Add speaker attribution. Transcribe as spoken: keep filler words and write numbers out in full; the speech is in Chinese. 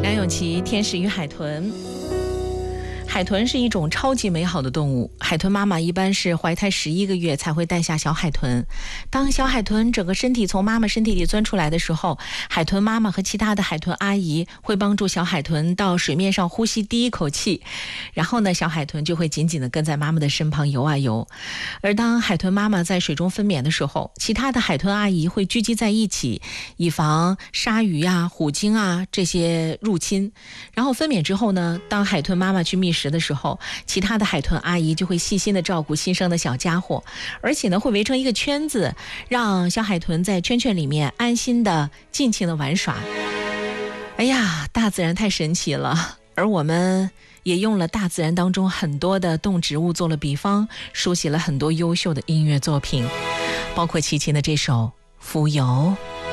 Speaker 1: 梁咏琪《天使与海豚》。海豚是一种超级美好的动物，海豚妈妈一般是怀胎十一个月才会诞下小海豚。当小海豚整个身体从妈妈身体里钻出来的时候，海豚妈妈和其他的海豚阿姨会帮助小海豚到水面上呼吸第一口气，然后呢，小海豚就会紧紧地跟在妈妈的身旁游啊游。而当海豚妈妈在水中分娩的时候，其他的海豚阿姨会聚集在一起，以防鲨鱼啊、虎鲸啊这些入侵。然后分娩之后呢，当海豚妈妈去觅食的时候，其他的海豚阿姨就会细心的照顾新生的小家伙，而且呢会围成一个圈子，让小海豚在圈圈里面安心的尽情的玩耍。哎呀，大自然太神奇了，而我们也用了大自然当中很多的动植物做了比方，书写了很多优秀的音乐作品，包括齐秦的这首《浮游》。